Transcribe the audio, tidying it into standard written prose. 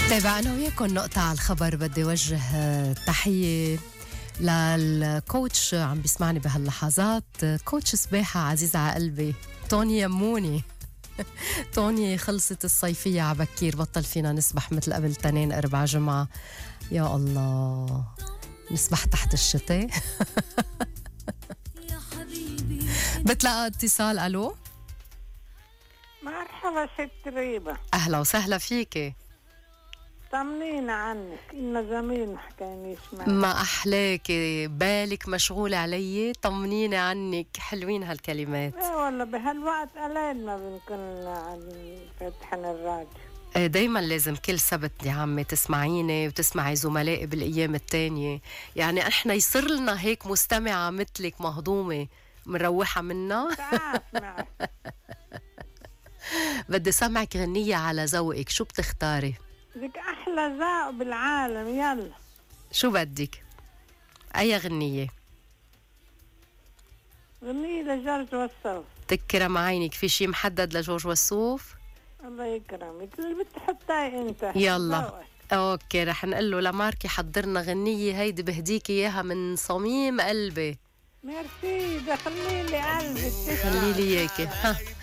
تابع أنا وياكم نقطة على الخبر. بدي وجه تحية للكوتش عم بيسمعني بهاللحظات، كوتش سباحة عزيز على قلبي، توني يموني. توني خلصت الصيفية عبكير، بطل فينا نسبح مثل قبل 2 4 جمعة. يا الله، نسبح تحت الشتاء. بتلاقى اتصال. ألو، مرحبا ست ريبة، أهلا وسهلا فيكي. طمنينا عنك، إلنا زمان ما حكيناش معك. ما أحلاكي، بالك مشغولة علي، طمنيني عنك. حلوين هالكلمات. لا والله بهالوقت قليل ما بنكون فاتحين الراديو. دايما لازم كل سبت يا عمي تسمعيني وتسمعي زملائي بالأيام التانية. يعني احنا يصير لنا هيك مستمعة مثلك مهضومة مروحة منا. تعال معك. بدي سمعك غنية على ذوقك، شو بتختاري؟ بدك أحلى ذوق بالعالم، يلا. شو بدك؟ أي غنية؟ غنية لجورج وسوف. تكرم عينك، في شي محدد لجورج وسوف؟ الله يكرمك، اللي بتحطها انت. يلا ذوقك. اوكي، رح نقول له لماركي حضرنا غنية هيدي بهديكي اياها من صميم قلبي. ميرسي، ده خليلي قلبك. خليلي اياكي. ها